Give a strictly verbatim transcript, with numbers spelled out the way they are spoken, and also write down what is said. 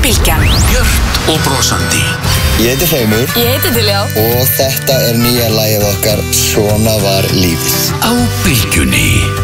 Bylgjan. Björt og brosandi. Ég heiti Hreimur. Ég heiti Diljá. Og þetta er nýja lagið okkar Svona var lífið. Á Bylgjunni.